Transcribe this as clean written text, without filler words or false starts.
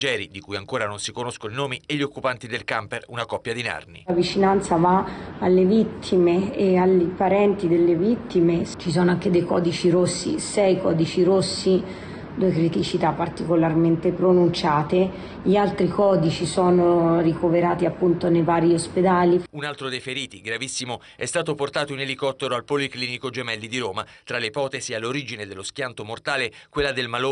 di cui ancora non si conoscono i nomi, e gli occupanti del camper, una coppia di Narni. La vicinanza va alle vittime e ai parenti delle vittime. Ci sono anche dei codici rossi, 6 codici rossi, 2 criticità particolarmente pronunciate. Gli altri codici sono ricoverati appunto nei vari ospedali. Un altro dei feriti, gravissimo, è stato portato in elicottero al Policlinico Gemelli di Roma. Tra le ipotesi all'origine dello schianto mortale, quella del malore